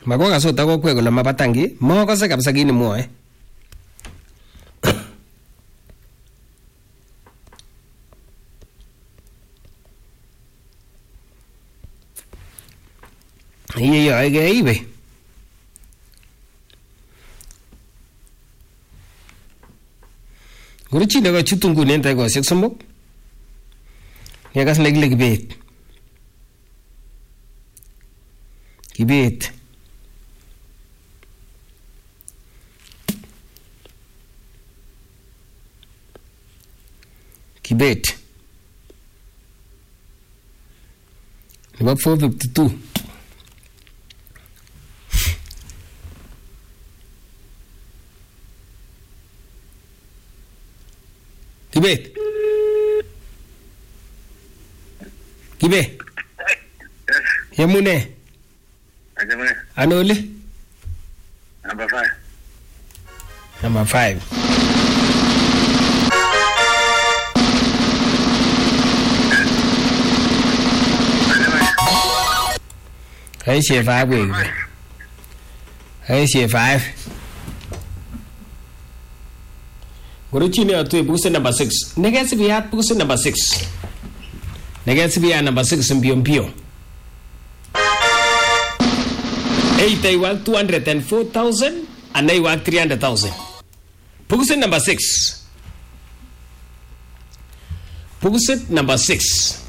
Magonga sota ko kwe kole mabatangi, makose kabisa kini mwoe. Iye age ibe. Guruchi daga chutungu nenta go sik somok. Yagas leg bet. Kibet. Kibet. Number 452. Kibet. Kibe. Yamune. Anole. Number 5. Number 5. Hãy share 5 week. Hãy share 5. Guruchini atu position number 6. Negasi biat position number 6. Negasi biat number 6 mbio. 81 204,000 and 91 300,000. Position number 6. Position number 6.